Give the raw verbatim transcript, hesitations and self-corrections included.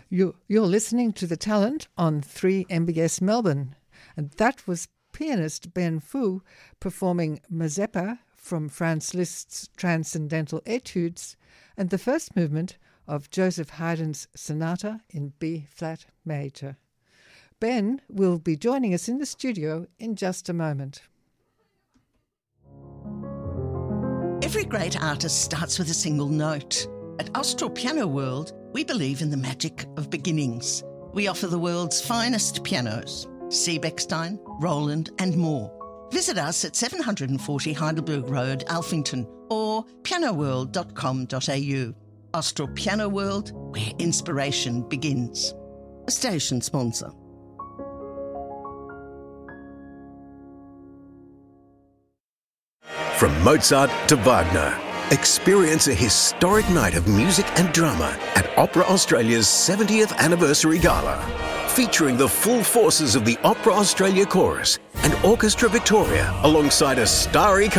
You, you're listening to The Talent on three M B S Melbourne, and that was pianist Ben Fu performing Mazeppa from Franz Liszt's Transcendental Etudes and the first movement of Joseph Haydn's Sonata in B-flat major. Ben will be joining us in the studio in just a moment. Every great artist starts with a single note. At Austral Piano World, we believe in the magic of beginnings. We offer the world's finest pianos, Seebeckstein, Roland and more. Visit us at seven forty Heidelberg Road, Alphington, or piano world dot com dot a u. Austral Piano World, where inspiration begins. A station sponsor. From Mozart to Wagner, experience a historic night of music and drama at Opera Australia's seventieth Anniversary Gala, featuring the full forces of the Opera Australia Chorus and Orchestra Victoria alongside a starry